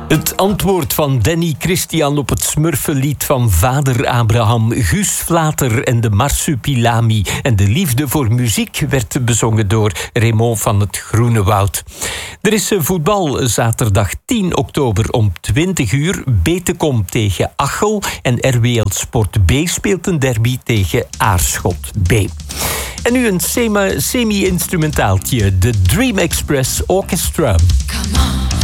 Het antwoord van Danny Christian op het smurfenlied van vader Abraham, Guus Vlater en de Marsupilami. En de liefde voor muziek werd bezongen door Raymond van het Groene Woud. Er is voetbal zaterdag 10 oktober om 20 uur. Betekom tegen Achel en RWL Sport B speelt een derby tegen Aarschot B. En nu een semi-instrumentaaltje, de Dream Express Orchestra.